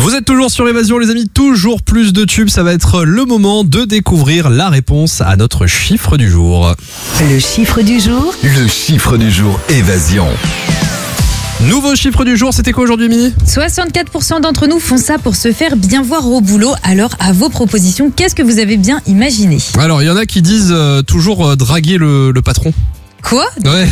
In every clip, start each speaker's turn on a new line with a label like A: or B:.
A: Vous êtes toujours sur Évasion les amis, toujours plus de tubes, ça va être le moment de découvrir la réponse à notre chiffre du jour.
B: Le chiffre du jour.
C: Le chiffre du jour Évasion.
A: Nouveau chiffre du jour, c'était quoi aujourd'hui Mimi ?
D: 64% d'entre nous font ça pour se faire bien voir au boulot. Alors à vos propositions, qu'est-ce que vous avez bien imaginé ?
A: Alors il y en a qui disent toujours draguer le patron.
D: Quoi ?
A: Ouais.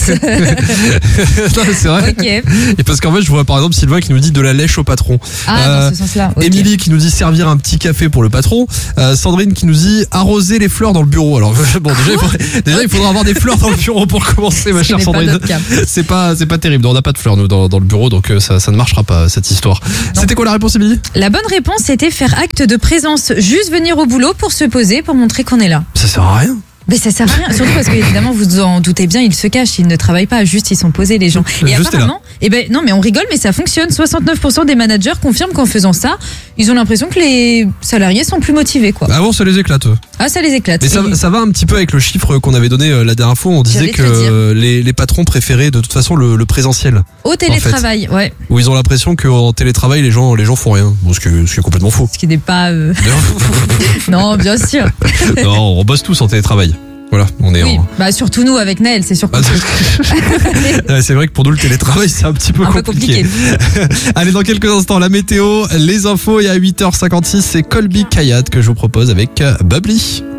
A: Non, c'est vrai.
D: Ok.
A: Et parce qu'en fait, je vois par exemple Sylvain qui nous dit de la lèche au patron.
D: Ah, dans ce sens-là. Ok.
A: Émilie qui nous dit servir un petit café pour le patron. Sandrine qui nous dit arroser les fleurs dans le bureau. Alors bon, déjà il faudra avoir des fleurs dans le bureau pour commencer, ma
D: Ce qui
A: chère
D: n'est pas
A: Sandrine.
D: notre cas.
A: C'est pas terrible. On n'a pas de fleurs nous dans le bureau, donc ça ne marchera pas cette histoire.
D: Non.
A: C'était quoi la réponse, Émilie ?
D: La bonne réponse, c'était faire acte de présence. Juste venir au boulot pour se poser, pour montrer qu'on est là.
A: Ça sert à rien.
D: Mais ça sert à rien, surtout parce que évidemment vous en doutez bien, ils se cachent, ils ne travaillent pas, juste ils sont posés les gens. Et
A: Juste
D: apparemment, non mais on rigole, mais ça fonctionne. 69% des managers confirment qu'en faisant ça, ils ont l'impression que les salariés sont plus motivés, quoi.
A: Avant, ça les éclate.
D: Ah, ça les éclate.
A: Mais ça va un petit peu avec le chiffre qu'on avait donné la dernière fois. On disait
D: J'allais te le
A: que les patrons préféraient de toute façon le présentiel.
D: Au télétravail, ouais.
A: Où ils ont l'impression qu'en télétravail, les gens font rien. Bon, ce qui est complètement faux.
D: Ce qui n'est pas. Non, bien sûr.
A: Non, on bosse tous en télétravail. Voilà, on est
D: Oui,
A: en...
D: bah surtout nous avec Naël, c'est sûr.
A: Ah, ouais, c'est vrai que pour nous, le télétravail, c'est un petit peu compliqué. Allez, dans quelques instants, la météo, les infos, et à 8h56, c'est Colby Kayat que je vous propose avec Bubbly.